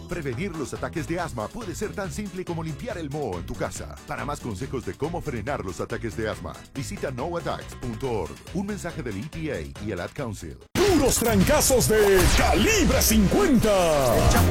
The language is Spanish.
Prevenir los ataques de asma puede ser tan simple como limpiar el moho en tu casa. Para más consejos de cómo frenar los ataques de asma, visita noattacks.org. Un mensaje del EPA y el Ad Council. Puros trancazos de Calibre 50.